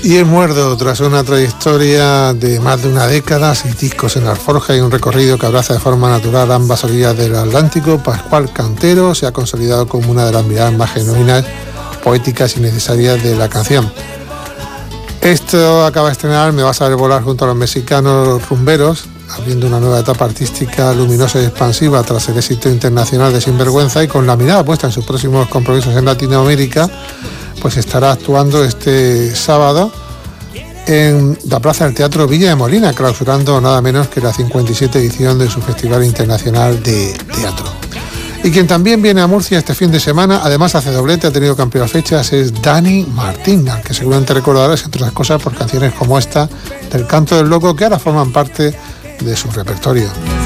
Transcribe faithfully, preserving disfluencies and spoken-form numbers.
Y el Muerdo, tras una trayectoria de más de una década, seis discos en alforja y un recorrido que abraza de forma natural ambas orillas del Atlántico, Pascual Cantero se ha consolidado como una de las miradas más genuinas, poéticas y necesarias de la canción. Esto acaba de estrenar Me vas a ver volar junto a los mexicanos rumberos, abriendo una nueva etapa artística luminosa y expansiva tras el éxito internacional de Sinvergüenza, y con la mirada puesta en sus próximos compromisos en Latinoamérica, pues estará actuando este sábado en la Plaza del Teatro Villa de Molina, clausurando nada menos que la cincuenta y siete edición de su Festival Internacional de Teatro. Y quien también viene a Murcia este fin de semana, además hace doblete, ha tenido que ampliar fechas, es Dani Martín, al que seguramente recordarás, entre otras cosas, por canciones como esta del Canto del Loco, que ahora forman parte de su repertorio.